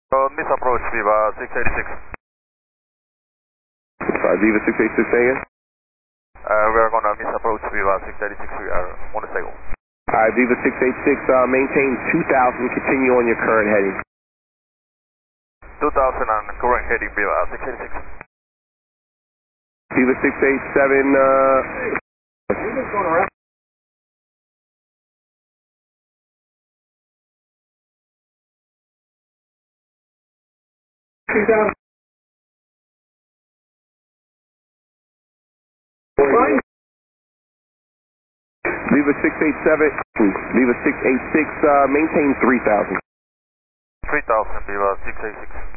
Misapproach Viva 686. Sorry, Viva 686 again? We are gonna misapproach Viva 686, we are motorcycle. Alright, Viva 686, maintain 2000, continue on your current heading. 2000 and current heading Viva 686. Viva 687, Viva's going around. Viva 687, Viva 686, maintain 3000. 3000 Viva 686.